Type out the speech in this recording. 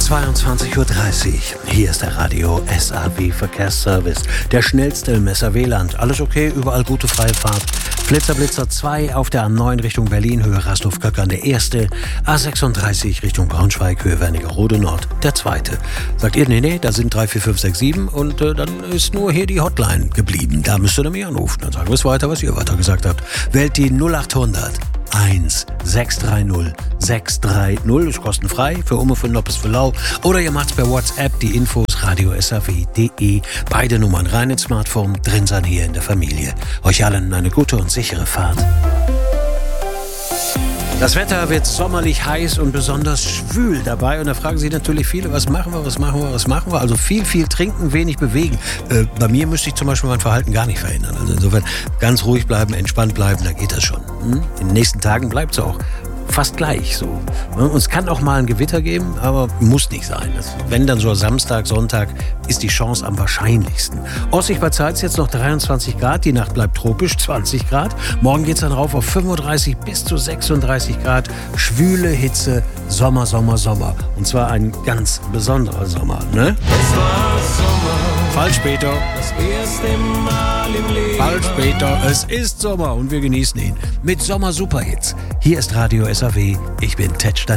22:30 Uhr. Hier ist der Radio SAW Verkehrsservice. Der schnellste im SAW-Land. Alles okay, überall gute freie Fahrt. Blitzer 2 auf der A9 Richtung Berlin, Höhe Rasthof-Köckern der erste. A36 Richtung Braunschweig, Höhe Wernigerode Nord der zweite. Sagt ihr, nee, da sind 3, 4, 5, 6, 7 und dann ist nur hier die Hotline geblieben. Da müsst ihr nämlich anrufen. Dann sagen wir es weiter, was ihr weiter gesagt habt. Wählt die 0800 630 630, ist kostenfrei für Umme, für Noppes, für Lau. Oder ihr macht's per WhatsApp, die Infos radio.saw.de. Beide Nummern rein ins Smartphone, drin sein hier in der Familie. Euch allen eine gute und sichere Fahrt. Das Wetter wird sommerlich heiß und besonders schwül dabei. Und da fragen sich natürlich viele, was machen wir? Also viel trinken, wenig bewegen. Bei mir müsste ich zum Beispiel mein Verhalten gar nicht verändern. Also insofern ganz ruhig bleiben, entspannt bleiben, da geht das schon. In den nächsten Tagen bleibt es auch fast gleich so. Und es kann auch mal ein Gewitter geben, aber muss nicht sein. Wenn dann so Samstag, Sonntag ist die Chance am wahrscheinlichsten. Ostlich bei Zeitz jetzt noch 23 Grad, die Nacht bleibt tropisch, 20 Grad. Morgen geht es dann rauf auf 35 bis zu 36 Grad. Schwüle Hitze, Sommer. Und zwar ein ganz besonderer Sommer, ne? Es war Sommer. Falsch, Peter. Das erste Mal im Leben. Falsch, Peter. Es ist Sommer und wir genießen ihn mit Sommer-Superhits. Hier ist Radio SAW. Ich bin Ted Stan.